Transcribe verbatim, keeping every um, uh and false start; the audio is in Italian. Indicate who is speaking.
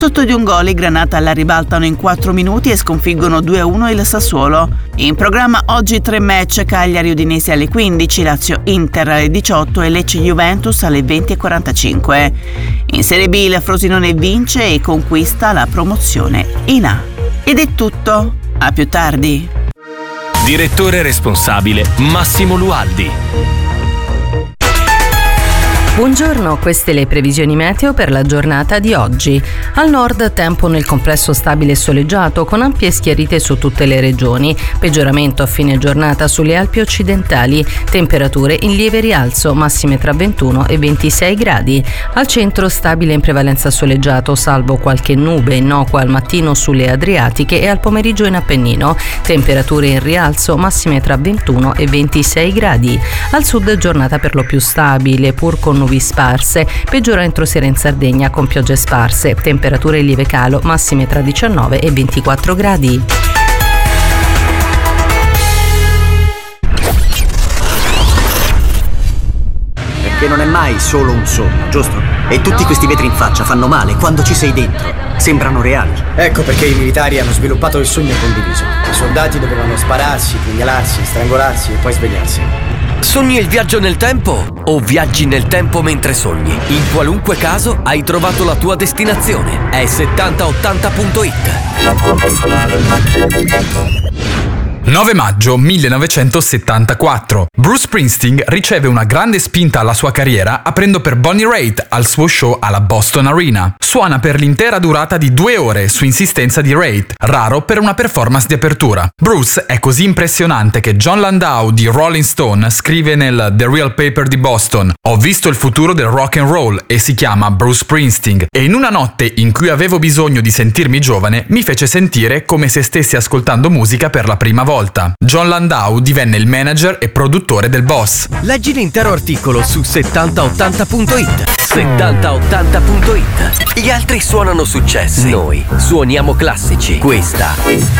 Speaker 1: Sotto di un gol i Granata la ribaltano in quattro minuti e sconfiggono due a uno il Sassuolo. In programma oggi tre match: Cagliari Udinese alle quindici, Lazio Inter alle diciotto e Lecce Juventus alle venti e quarantacinque. In Serie B il Frosinone vince e conquista la promozione in A. Ed è tutto, a più tardi.
Speaker 2: Direttore responsabile Massimo Lualdi.
Speaker 3: Buongiorno, queste le previsioni meteo per la giornata di oggi. Al nord tempo nel complesso stabile e soleggiato con ampie schiarite su tutte le regioni. Peggioramento a fine giornata sulle Alpi occidentali. Temperature in lieve rialzo, massime tra ventuno e ventisei gradi. Al centro stabile in prevalenza soleggiato, salvo qualche nube innocua al mattino sulle Adriatiche e al pomeriggio in Appennino. Temperature in rialzo, massime tra ventuno e ventisei gradi. Al sud giornata per lo più stabile, pur con nubi sparse. Peggiora entro sera in Sardegna con piogge sparse. Temperature in lieve calo, massime tra diciannove e ventiquattro gradi.
Speaker 4: Perché non è mai solo un sogno, giusto? E tutti questi vetri in faccia fanno male quando ci sei dentro. Sembrano reali.
Speaker 5: Ecco perché i militari hanno sviluppato il sogno condiviso. I soldati dovevano spararsi, pugnalarsi, strangolarsi e poi svegliarsi.
Speaker 2: Sogni il viaggio nel tempo o viaggi nel tempo mentre sogni? In qualunque caso hai trovato la tua destinazione. È settanta ottanta punto it.
Speaker 6: nove maggio millenovecentosettantaquattro. Bruce Springsteen riceve una grande spinta alla sua carriera aprendo per Bonnie Raitt al suo show alla Boston Arena. Suona per l'intera durata di due ore su insistenza di Raitt, raro per una performance di apertura. Bruce è così impressionante che John Landau di Rolling Stone scrive nel The Real Paper di Boston: "Ho visto il futuro del rock and roll e si chiama Bruce Springsteen e in una notte in cui avevo bisogno di sentirmi giovane mi fece sentire come se stessi ascoltando musica per la prima volta". John Landau divenne il manager e produttore del boss.
Speaker 2: Leggi l'intero articolo su settanta ottanta punto it. settanta ottanta punto it. Gli altri suonano successi, noi suoniamo classici. Questa